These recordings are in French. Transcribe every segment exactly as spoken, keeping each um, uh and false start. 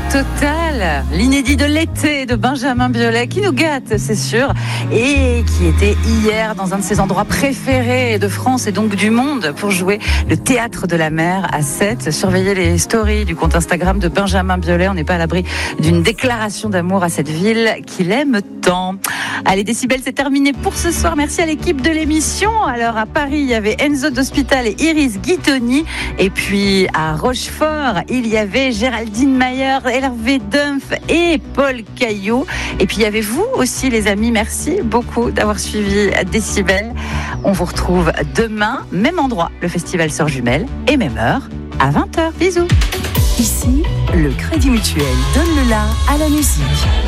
totale, l'inédit de l'été de Benjamin Biolay qui nous gâte, c'est sûr, et qui était hier dans un de ses endroits préférés de France et donc du monde pour jouer le Théâtre de la Mer à Sète. Surveillez les stories du compte Instagram de Benjamin Biolay, on n'est pas à l'abri d'une déclaration d'amour à cette ville qu'il aime tant. Allez, Décibel, c'est terminé pour ce soir. Merci à l'équipe de l'émission. Alors à Paris, il y avait Enzo d'Hospital et Iris Guitoni, et puis à Rochefort, il y avait Géraldine Mayer, Hervé Dumpf et Paul Caillot. Et puis il y avait vous aussi, les amis. Merci beaucoup d'avoir suivi Décibel. On vous retrouve demain, même endroit, le festival Sœurs Jumelles, et même heure, à vingt heures. Bisous. Ici, le Crédit Mutuel donne le la à la musique.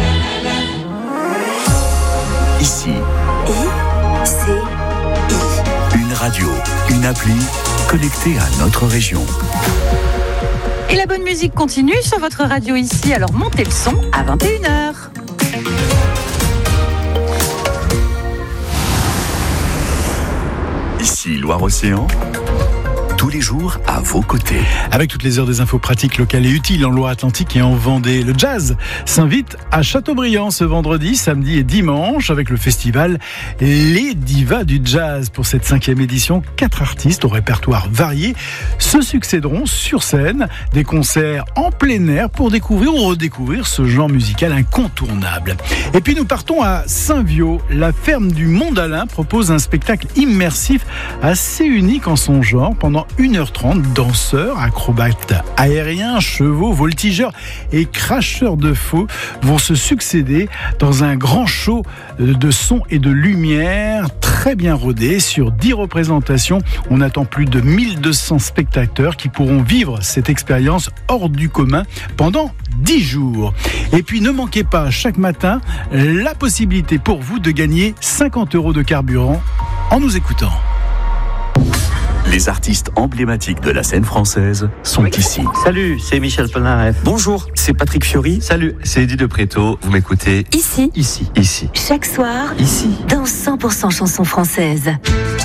Ici, I, C, I. une radio, une appli connectée à notre région. Et la bonne musique continue sur votre radio ici, alors montez le son à vingt et une heures. Ici, Loire-Océan, tous les jours à vos côtés. Avec toutes les heures des infos pratiques locales et utiles en Loire-Atlantique et en Vendée. Le jazz s'invite à Châteaubriand ce vendredi, samedi et dimanche avec le festival Les Divas du Jazz. Pour cette cinquième édition, quatre artistes au répertoire varié se succéderont sur scène. Des concerts en plein air pour découvrir ou redécouvrir ce genre musical incontournable. Et puis nous partons à Saint-Viau. La ferme du Mont-d'Alain propose un spectacle immersif assez unique en son genre. Pendant une heure trente, danseurs, acrobates aériens, chevaux, voltigeurs et cracheurs de feu vont se succéder dans un grand show de son et de lumière très bien rodé. Sur dix représentations, on attend plus de mille deux cents spectateurs qui pourront vivre cette expérience hors du commun pendant dix jours. Et puis ne manquez pas chaque matin la possibilité pour vous de gagner cinquante euros de carburant en nous écoutant. Les artistes emblématiques de la scène française sont ici. Salut, c'est Michel Polnareff. Bonjour, c'est Patrick Fiori. Salut, c'est Eddie de Préto. Vous m'écoutez Ici, ici, ici. chaque soir, Ici. dans cent pour cent chansons françaises.